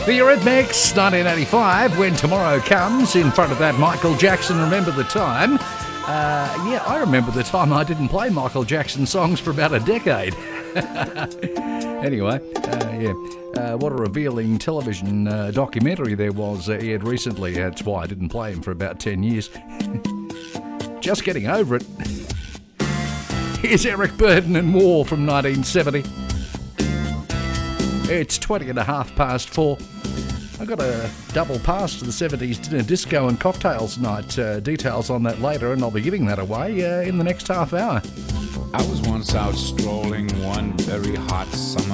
The Eurythmics, 1985, When Tomorrow Comes. In front of that, Michael Jackson, Remember the Time. I remember the time I didn't play Michael Jackson songs for about a decade. Anyway, what a revealing television documentary there was aired recently. That's why I didn't play him for about 10 years. Just getting over it. Here's Eric Burden and War from 1970. It's 4:20 I've got a double pass to the 70s dinner, disco and cocktails night. Details on that later, and I'll be giving that away in the next half hour. I was once out strolling one very hot summer